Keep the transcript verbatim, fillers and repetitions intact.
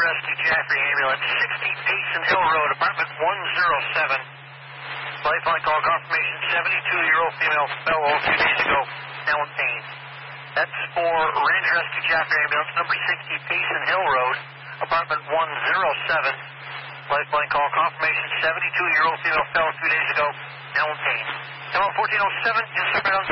Rescue Jaffrey Ambulance, sixty Payson Hill Road, apartment one oh seven. Lifeline call confirmation, seventy-two-year-old female fell a few days ago, now in pain. That's for Ranger Rescue Jaffrey Ambulance, number sixty Payson Hill Road, apartment one oh seven. Lifeline call confirmation, seventy-two-year-old female fell a few days ago, now in pain. Come on, fourteen oh seven, just right on